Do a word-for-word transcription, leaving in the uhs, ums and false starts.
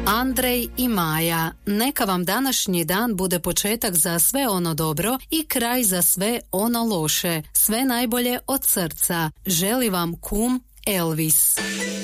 Andrej i Maja, neka vam današnji dan bude početak za sve ono dobro i kraj za sve ono loše. Sve najbolje od srca. Želi vam kum Elvis.